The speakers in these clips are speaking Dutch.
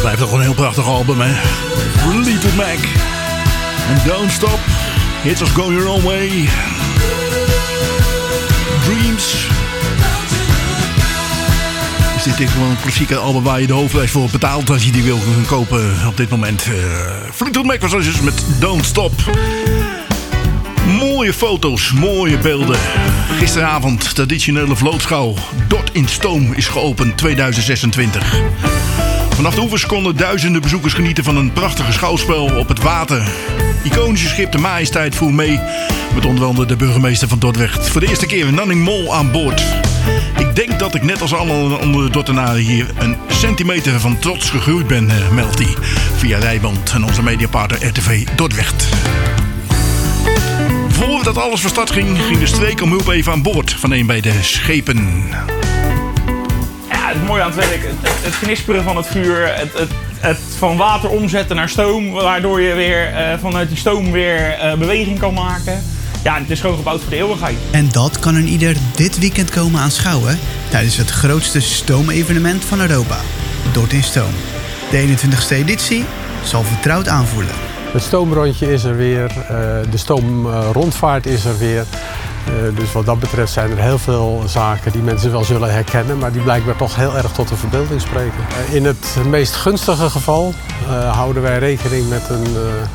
Blijft toch een heel prachtig album, hè? Fleetwood Mac. En Don't Stop. Hits of Go Your Own Way. Dreams. Is dit gewoon een klassieke album waar je de hoofdprijs voor betaalt als je die wil gaan kopen op dit moment? Fleetwood Mac was dus met Don't Stop. Mooie foto's, mooie beelden. Gisteravond traditionele vlootschouw Dort in Stoom is geopend 2026. Vanaf de oevers konden duizenden bezoekers genieten van een prachtige schouwspel op het water. Iconische schip de Majesteit voer mee met onder andere de burgemeester van Dordrecht. Voor de eerste keer Nanning Mol aan boord. Ik denk dat ik net als alle andere Dordtenaren hier een centimeter van trots gegroeid ben, meldt hij via Rijband en onze mediapartner RTV Dordrecht. Voordat alles van start ging, ging de streek om hulp even aan boord van een bij de schepen. Ja, het mooie aan het werk, het knisperen van het vuur, het van water omzetten naar stoom, waardoor je weer vanuit die stoom weer beweging kan maken. Ja, het is gewoon gebouwd voor de eeuwigheid. En dat kan een ieder dit weekend komen aanschouwen tijdens het grootste stoomevenement van Europa, Dort in Stoom. De 21ste editie zal vertrouwd aanvoelen. Het stoomrondje is er weer, de stoomrondvaart is er weer. Dus wat dat betreft zijn er heel veel zaken die mensen wel zullen herkennen, maar die blijkbaar toch heel erg tot de verbeelding spreken. In het meest gunstige geval houden wij rekening met een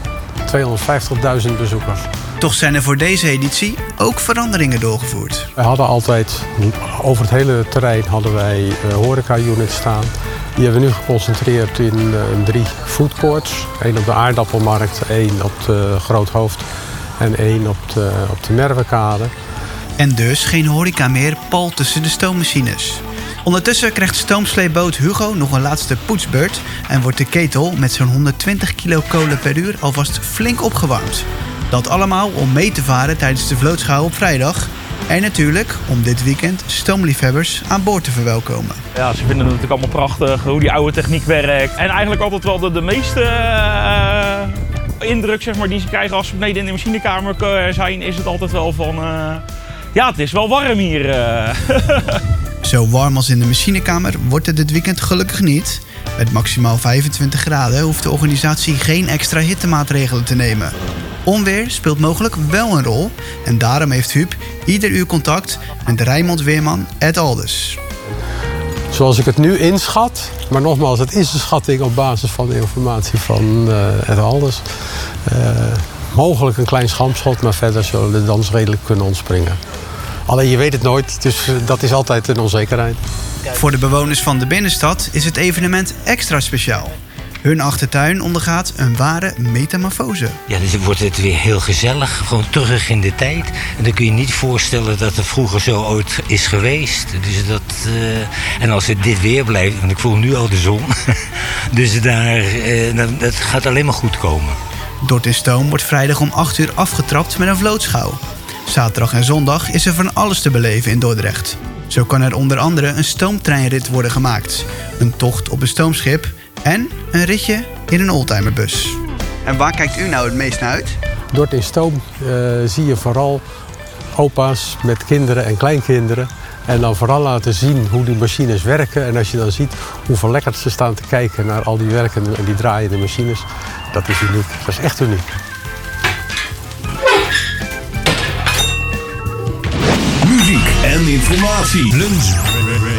250.000 bezoekers. Toch zijn er voor deze editie ook veranderingen doorgevoerd. We hadden altijd, over het hele terrein hadden wij horeca-units staan. Die hebben we nu geconcentreerd in 3 foodcourts. 1 op de Aardappelmarkt, 1 op de Groothoofd en 1 op de Merwekade. En dus geen horeca meer pal tussen de stoommachines. Ondertussen krijgt stoomsleepboot Hugo nog een laatste poetsbeurt en wordt de ketel met zo'n 120 kilo kolen per uur alvast flink opgewarmd. Dat allemaal om mee te varen tijdens de vlootschouw op vrijdag. En natuurlijk om dit weekend stoomliefhebbers aan boord te verwelkomen. Ja, ze vinden het natuurlijk allemaal prachtig, hoe die oude techniek werkt. En eigenlijk altijd wel de meeste indruk zeg maar, die ze krijgen als ze beneden in de machinekamer zijn, is het altijd wel van... ja, het is wel warm hier. Zo warm als in de machinekamer wordt het dit weekend gelukkig niet. Met maximaal 25 graden hoeft de organisatie geen extra hittemaatregelen te nemen. Onweer speelt mogelijk wel een rol en daarom heeft Huub ieder uur contact met Rijmond Weerman @ Aldus. Zoals ik het nu inschat, maar nogmaals, het is een schatting op basis van de informatie van @ Aldus. Mogelijk een klein schampschot, maar verder zullen de dans redelijk kunnen ontspringen. Alleen je weet het nooit, dus dat is altijd een onzekerheid. Voor de bewoners van de binnenstad is het evenement extra speciaal. Hun achtertuin ondergaat een ware metamorfose. Ja, dus wordt het weer heel gezellig, gewoon terug in de tijd. En dan kun je niet voorstellen dat het vroeger zo ooit is geweest. Dus en als het dit weer blijft, want ik voel nu al de zon. Dus dat gaat alleen maar goed komen. Dort in Stoom wordt vrijdag om 8 uur afgetrapt met een vlootschouw. Zaterdag en zondag is er van alles te beleven in Dordrecht. Zo kan er onder andere een stoomtreinrit worden gemaakt, een tocht op een stoomschip en een ritje in een oldtimerbus. En waar kijkt u nou het meest naar uit? Dort in Stoom zie je vooral opa's met kinderen en kleinkinderen. En dan vooral laten zien hoe die machines werken. En als je dan ziet hoe verlekkerd ze staan te kijken naar al die werkende en die draaiende machines. Dat is uniek. Dat is echt uniek. Muziek en informatie. Lunch